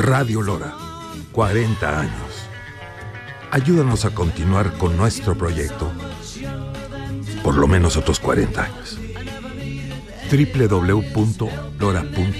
Radio Lora, 40 años. Ayúdanos a continuar con nuestro proyecto por lo menos otros 40 años. www.lora.com